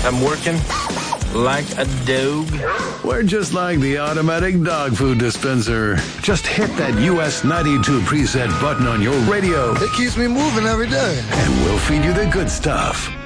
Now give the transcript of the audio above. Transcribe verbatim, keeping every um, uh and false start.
I'm working like a dog. We're just like the automatic dog food dispenser. Just hit that U S ninety-two preset button on your radio. It keeps me moving every day. And we'll feed you the good stuff.